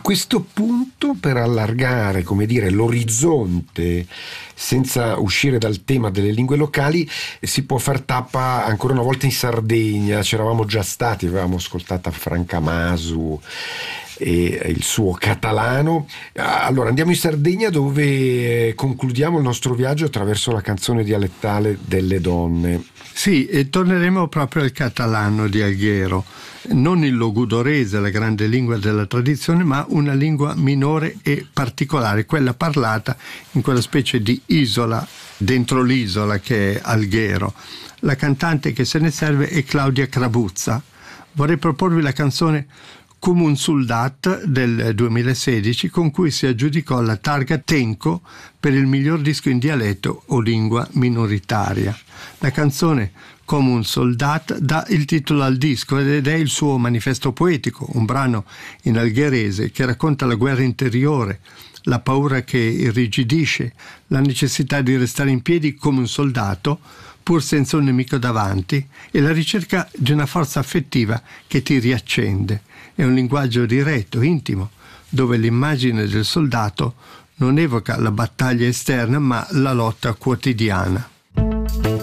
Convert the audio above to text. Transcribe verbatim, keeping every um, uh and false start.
questo punto, per allargare, come dire, l'orizzonte senza uscire dal tema delle lingue locali, si può far tappa ancora una volta in Sardegna. C'eravamo già stati, avevamo ascoltato Franca Masu e il suo catalano. Allora andiamo in Sardegna, dove concludiamo il nostro viaggio attraverso la canzone dialettale delle donne. Sì, e torneremo proprio al catalano di Alghero, non il logudorese, la grande lingua della tradizione, ma una lingua minore e particolare, quella parlata in quella specie di isola dentro l'isola che è Alghero. La cantante che se ne serve è Claudia Crabuzza. Vorrei proporvi la canzone Come un soldat del duemilasedici, con cui si aggiudicò la targa Tenco per il miglior disco in dialetto o lingua minoritaria. La canzone Come un soldat dà il titolo al disco ed è il suo manifesto poetico, un brano in algherese che racconta la guerra interiore, la paura che irrigidisce, la necessità di restare in piedi come un soldato pur senza un nemico davanti, e la ricerca di una forza affettiva che ti riaccende. È un linguaggio diretto, intimo, dove l'immagine del soldato non evoca la battaglia esterna ma la lotta quotidiana.